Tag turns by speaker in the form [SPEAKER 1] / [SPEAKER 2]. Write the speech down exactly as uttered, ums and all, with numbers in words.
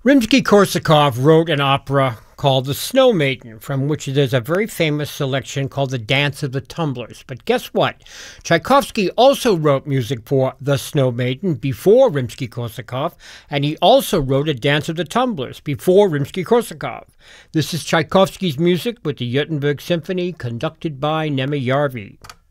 [SPEAKER 1] Rimsky-Korsakov wrote an opera called The Snow Maiden, from which there's a very famous selection called The Dance of the Tumblers. But guess what? Tchaikovsky also wrote music for The Snow Maiden before Rimsky-Korsakov, and he also wrote A Dance of the Tumblers before Rimsky-Korsakov. This is Tchaikovsky's music with the Juttenberg Symphony, conducted by Nemi Jarvi.